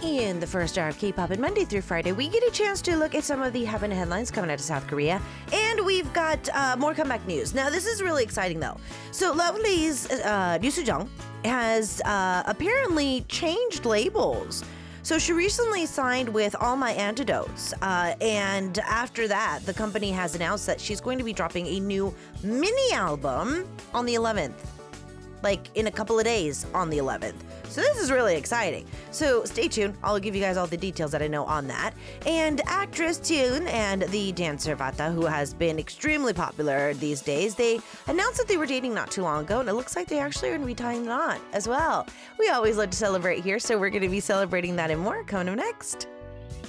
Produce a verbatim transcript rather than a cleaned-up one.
In the first hour of K-pop, and Monday through Friday, we get a chance to look at some of the happening headlines coming out of South Korea, and we've got uh, more comeback news. Now, this is really exciting, though. So, Lovelyz uh, Ryu Soo-jung has uh, apparently changed labels. So she recently signed with All My Antidotes, uh, and after that, the company has announced that she's going to be dropping a new mini album on the eleventh, like in a couple of days on the eleventh. So this is really exciting. So stay tuned. I'll give you guys all the details that I know on that. And actress Taeeun and the dancer Vata, who has been extremely popular these days, they announced that they were dating not too long ago, and it looks like they actually are going to be tying the knot as well. We always love to celebrate here, so we're going to be celebrating that and more coming up next.